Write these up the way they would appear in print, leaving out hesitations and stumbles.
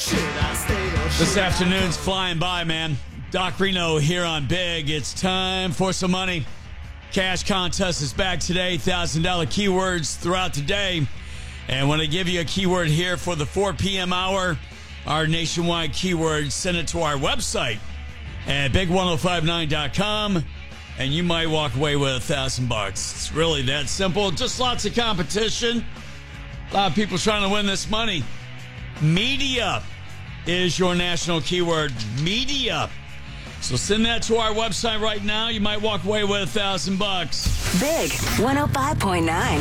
This afternoon's flying by, man. Doc Reno here on Big. It's time for some money. Cash contest is back today. $1,000 keywords throughout the day. And when I give you a keyword here for the 4 p.m. hour, our nationwide keywords, send it to our website at big1059.com, and you might walk away with $1,000. It's really that simple. Just lots of competition. A lot of people trying to win this money. Media is your national keyword. Media. So send that to our website right now. You might walk away with $1,000. Big 105.9.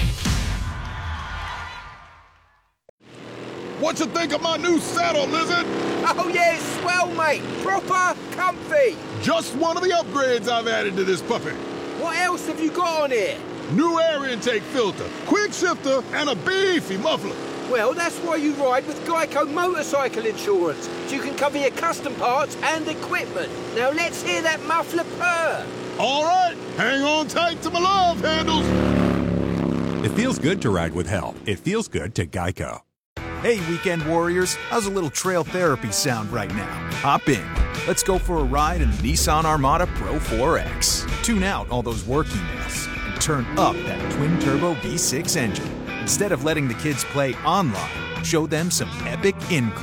What you think of my new saddle, Lizard? Oh, yeah, it's swell, mate. Proper comfy. Just one of the upgrades I've added to this puppy. What else have you got on here? New air intake filter, quick shifter, and a beefy muffler. Well, that's why you ride with Geico Motorcycle Insurance, so you can cover your custom parts and equipment. Now let's hear that muffler purr. All right, hang on tight to my love handles. It feels good to ride with help. It feels good to Geico. Hey, weekend warriors, how's a little trail therapy sound right now? Hop in. Let's go for a ride in the Nissan Armada Pro 4X. Tune out all those work emails and turn up that twin-turbo V6 engine. Instead of letting the kids play online, show them some epic in-car